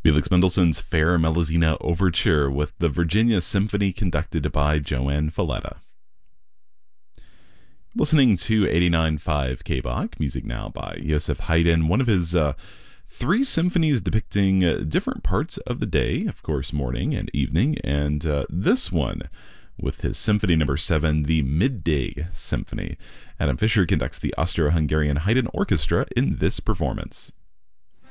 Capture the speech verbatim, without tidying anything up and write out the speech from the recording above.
Felix Mendelssohn's Fair Melusina Overture with the Virginia Symphony conducted by Joanne Falletta. Listening to eighty-nine point five K B A K, music now by Joseph Haydn, one of his uh, three symphonies depicting uh, different parts of the day, of course, morning and evening, and uh, this one with his Symphony Number seven, the Midday Symphony. Adam Fischer conducts the Austro-Hungarian Haydn Orchestra in this performance.